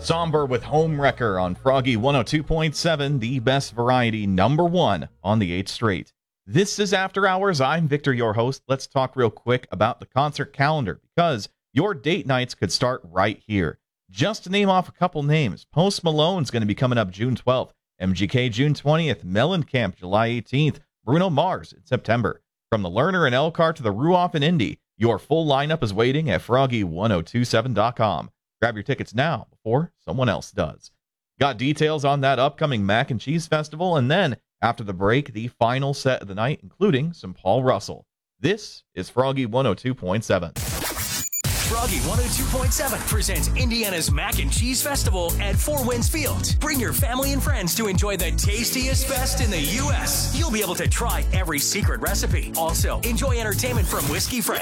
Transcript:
Somber with Homewrecker on Froggy 102.7, the best variety, number one on the 8th straight. This is After Hours. I'm Victor, your host. Let's talk real quick about the concert calendar because your date nights could start right here. Just to name off a couple names, Post Malone's going to be coming up June 12th, MGK June 20th, Mellencamp July 18th, Bruno Mars in September. From the Lerner and Elkhart to the Ruoff and Indy, your full lineup is waiting at froggy1027.com. Grab your tickets now before someone else does. Got details on that upcoming Mac and Cheese Festival, and then after the break, the final set of the night, including some Paul Russell. This is Froggy 102.7. Froggy 102.7 presents Indiana's Mac and Cheese Festival at Four Winds Field. Bring your family and friends to enjoy the tastiest fest in the U.S. You'll be able to try every secret recipe. Also, enjoy entertainment from Whiskey Fred,